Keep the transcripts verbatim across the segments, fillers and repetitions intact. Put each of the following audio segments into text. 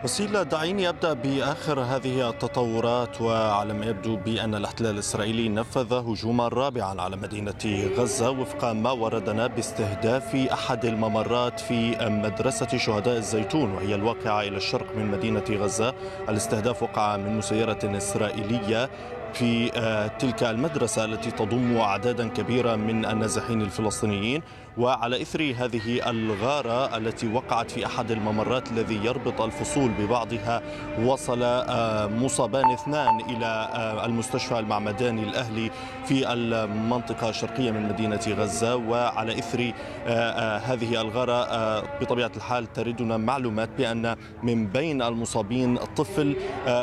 وسيلة، دعيني أبدأ بآخر هذه التطورات. وعلى ما يبدو بأن الاحتلال الإسرائيلي نفذ هجوما رابعا على مدينة غزة وفق ما وردنا باستهداف أحد الممرات في مدرسة شهداء الزيتون، وهي الواقعة إلى الشرق من مدينة غزة. الاستهداف وقع من مسيرة إسرائيلية في تلك المدرسة التي تضم أعدادا كبيرة من النازحين الفلسطينيين. وعلى إثر هذه الغارة التي وقعت في أحد الممرات الذي يربط الفصول ببعضها، وصل مصابان اثنان إلى المستشفى المعمداني الأهلي في المنطقة الشرقية من مدينة غزة. وعلى إثر هذه الغارة بطبيعة الحال تردنا معلومات بأن من بين المصابين طفل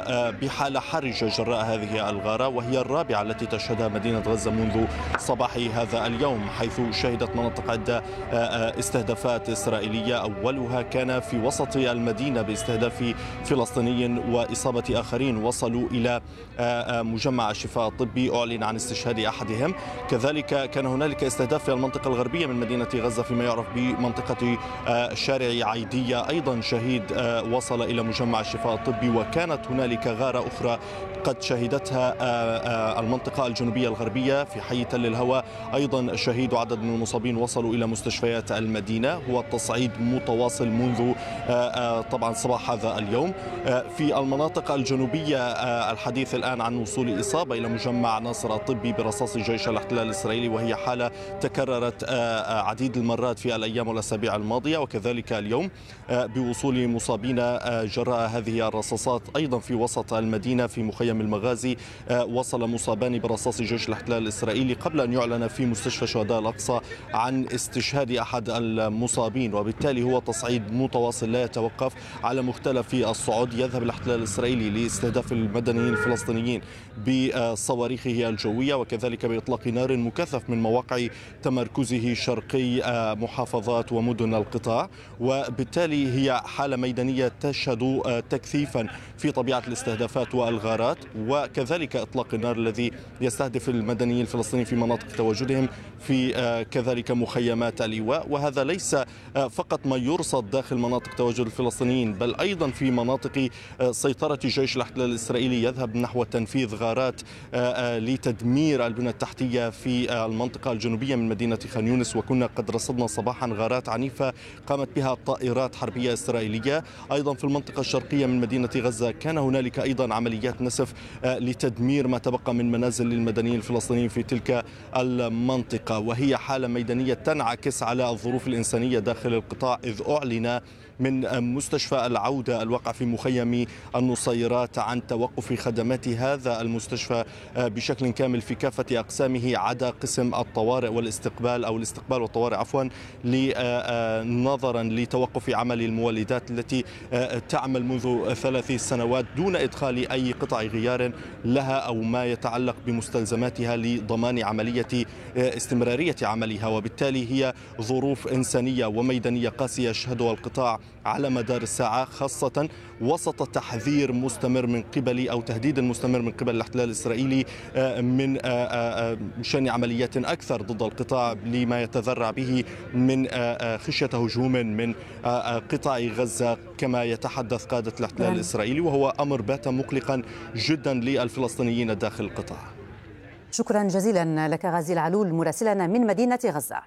بحالة حرجة جراء هذه الغارة، وهي الرابعة التي تشهدها مدينة غزة منذ صباح هذا اليوم، حيث شهدت مناطق عدة استهدافات إسرائيلية. أولها كان في وسط المدينة باستهداف فلسطيني وإصابة آخرين وصلوا إلى مجمع الشفاء الطبي، أعلن عن استشهاد أحدهم. كذلك كان هنالك استهداف في المنطقة الغربية من مدينة غزة فيما يعرف بمنطقة شارع عيدية، أيضا شهيد وصل إلى مجمع الشفاء الطبي. وكانت هنالك غارة أخرى قد شهدتها المنطقة الجنوبية الغربية في حي تل الهوى، أيضا شهيد وعدد من المصابين وصلوا إلى مستشفيات المدينة. هو التصعيد متواصل منذ طبعا صباح هذا اليوم. في المناطق الجنوبية الحديث الآن عن وصول إصابة إلى مجمع ناصر الطبي برصاص جيش الاحتلال الإسرائيلي، وهي حالة تكررت عديد المرات في الأيام والأسابيع الماضية، وكذلك اليوم بوصول مصابين جراء هذه الرصاصات أيضا في وسط المدينة في مخيم المغازي. وصل مصابان برصاص جيش الاحتلال الإسرائيلي قبل أن يعلن في مستشفى شهداء الأقصى عن استشهاد أحد المصابين. وبالتالي هو تصعيد متواصل لا يتوقف على مختلف الصعود. يذهب الاحتلال الإسرائيلي لاستهداف المدنيين الفلسطينيين بصواريخه الجوية، وكذلك بإطلاق نار مكثف من مواقع تمركزه شرقي محافظات ومدن القطاع. وبالتالي هي حالة ميدانية تشهد تكثيفا في طبيعة الاستهدافات والغارات، وكذلك إطلاق النار الذي يستهدف المدنيين الفلسطينيين في مناطق تواجدهم في كذلك مخيمات الإيواء. وهذا ليس فقط ما يرصد داخل مناطق تواجد الفلسطينيين، بل أيضا في مناطق سيطرة جيش الاحتلال الإسرائيلي يذهب نحو تنفيذ غارات لتدمير البنى التحتية في المنطقة الجنوبية من مدينة خان يونس. وكنا قد رصدنا صباحا غارات عنيفة قامت بها طائرات حربية إسرائيلية. أيضا في المنطقة الشرقية من مدينة غزة كان هنالك أيضا عمليات نسف لتدمير ما تبقى من منازل للمدنيين الفلسطينيين في تلك المنطقة. وهي حالة ميدانية تنعكس على الظروف الإنسانية داخل القطاع، إذ أعلن من مستشفى العودة الواقع في مخيم النصيرات عن توقف خدمات هذا المستشفى بشكل كامل في كافة أقسامه، عدا قسم الطوارئ والاستقبال أو الاستقبال والطوارئ عفوا، نظرا لتوقف عمل المولدات التي تعمل منذ ثلاث سنوات دون إدخال أي قطع غيار لها أو ما يتعلق بمستلزماتها لضمان عملية استمرارية عملها. وبالتالي هي ظروف إنسانية وميدانية قاسية يشهدها القطاع على مدار الساعة، خاصة وسط تحذير مستمر من قبل أو تهديد مستمر من قبل الاحتلال الإسرائيلي من شن عمليات أكثر ضد القطاع لما يتذرع به من خشية هجوم من قطاع غزة كما يتحدث قادة الاحتلال الإسرائيلي، وهو أمر بات مقلقا جدا للفلسطينيين داخل القطاع. شكرا جزيلا لك غازي العلول مراسلنا من مدينة غزة.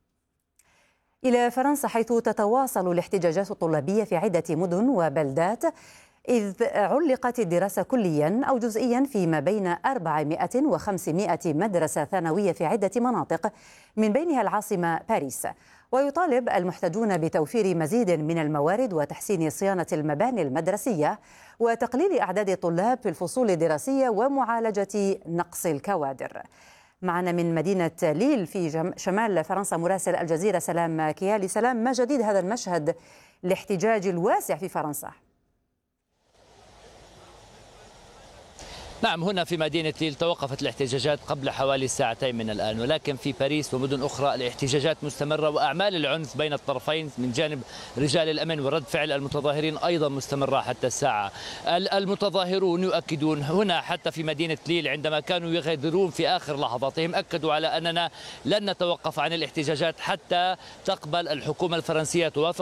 إلى فرنسا، حيث تتواصل الاحتجاجات الطلابية في عدة مدن وبلدات، إذ علقت الدراسة كليا أو جزئيا في ما بين أربعمائة وخمسمائة مدرسة ثانوية في عدة مناطق من بينها العاصمة باريس. ويطالب المحتجون بتوفير مزيد من الموارد وتحسين صيانة المباني المدرسية وتقليل أعداد الطلاب في الفصول الدراسية ومعالجة نقص الكوادر. معنا من مدينة ليل في شمال فرنسا مراسل الجزيرة سلام كيالي. سلام، ما جديد هذا المشهد الاحتجاج الواسع في فرنسا؟ نعم، هنا في مدينة ليل توقفت الاحتجاجات قبل حوالي ساعتين من الآن، ولكن في باريس ومدن أخرى الاحتجاجات مستمرة، وأعمال العنف بين الطرفين من جانب رجال الأمن ورد فعل المتظاهرين أيضا مستمرة حتى الساعة. المتظاهرون يؤكدون هنا حتى في مدينة ليل عندما كانوا يغادرون في آخر لحظاتهم أكدوا على أننا لن نتوقف عن الاحتجاجات حتى تقبل الحكومة الفرنسية توافق